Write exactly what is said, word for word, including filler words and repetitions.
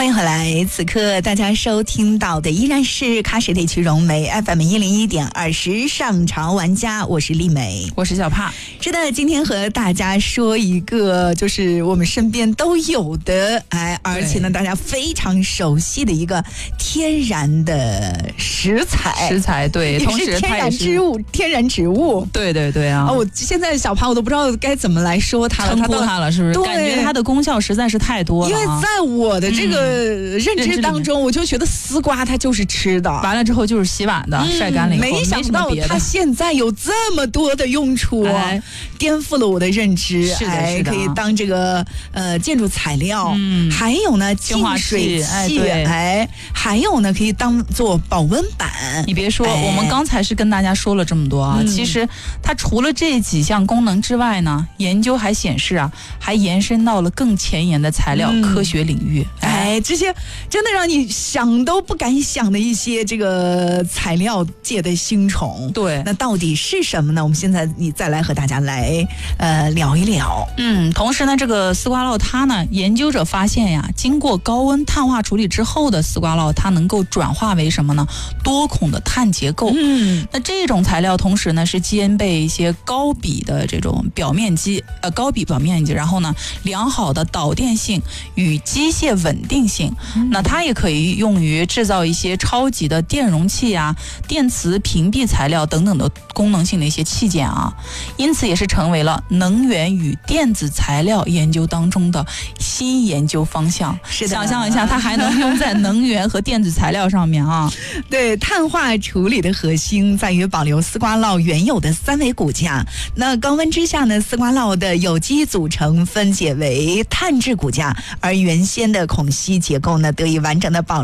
欢迎回来，此刻大家收听到的依然是喀什地区融媒 F M 一零一点二时尚潮玩家，我是丽美， 我是小帕。 是的，今天和大家说一个就是我们身边都有的，哎，而且呢大家非常熟悉的一个天然的食材， 食材对，同时天然植物，天然植物， 对对对啊！ 哦、我现在小帕我都不知道该怎么来说它了， 称呼它了，是不是？感觉它的功效实在是太多了、啊。 因为在我的这个认知当中，嗯、我就觉得丝瓜它就是吃的， 完了之后就是洗碗的，嗯、晒干了以后， 没想到它现在有这么多的用处，哎、颠覆了我的认知。 是的， 哎、 是的， 可以当这个呃建筑材料，嗯，还有呢净水器， 哎，对， 哎，还有呢可以当做保温板。 你别说， 哎、 我们刚才是跟大家说了这么多啊，嗯、其实它除了这几项功能之外呢，研究还显示啊，还延伸到了更前沿的材料、嗯、科学领域。 哎，这些真的让你想都不敢想的一些这个材料界的新宠， 对， 那到底是什么呢？我们现在你再来和大家来呃聊一聊。 嗯，同时呢，这个丝瓜酪它呢，研究者发现呀，经过高温碳化处理之后的丝瓜酪，它能够转化为什么呢？多孔的碳结构。 嗯， 那这种材料同时呢是兼备一些高比的这种表面积，呃，高比表面积，然后呢良好的导电性与机械稳定性。嗯、那它也可以用于制造一些超级的电容器啊、电磁屏蔽材料等等的功能性的一些器件啊，因此也是成为了能源与电子材料研究当中的新研究方向。 是的， 想象一下，它还能用在能源和电子材料上面啊。 对，碳化处理的核心在于保留丝瓜酪原有的三维骨架。那高温之下呢，丝瓜酪的有机组成分解为碳质骨架，而原先的孔隙结构呢得以完整的保留。